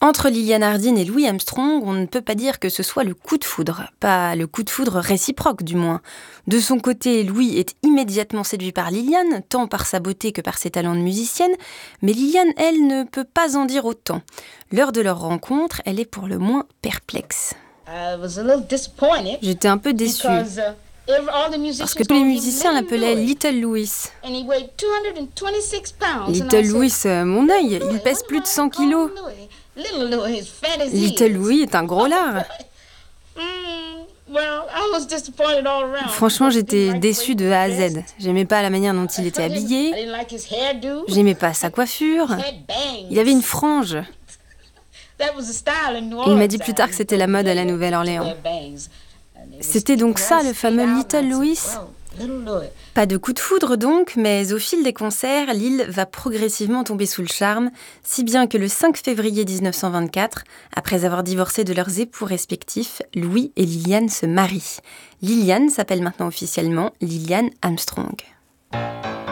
Entre Liliane Hardin et Louis Armstrong, on ne peut pas dire que ce soit le coup de foudre. Pas le coup de foudre réciproque, du moins. De son côté, Louis est immédiatement séduit par Liliane, tant par sa beauté que par ses talents de musicienne, mais Liliane, elle, ne peut pas en dire autant. Lors de leur rencontre, elle est pour le moins perplexe. J'étais un peu déçue. Parce que tous les musiciens l'appelaient Little Louis. Little Louis, mon œil, il pèse plus de 100 kilos. Little Louis est un gros lard. Franchement, j'étais déçue de A à Z. J'aimais pas la manière dont il était habillé. J'aimais pas sa coiffure. Il avait une frange. Il m'a dit plus tard que c'était la mode à la Nouvelle-Orléans. C'était donc ça, le fameux Little Louis ? Pas de coup de foudre donc, mais au fil des concerts, Lil va progressivement tomber sous le charme, si bien que le 5 février 1924, après avoir divorcé de leurs époux respectifs, Louis et Liliane se marient. Liliane s'appelle maintenant officiellement Liliane Armstrong.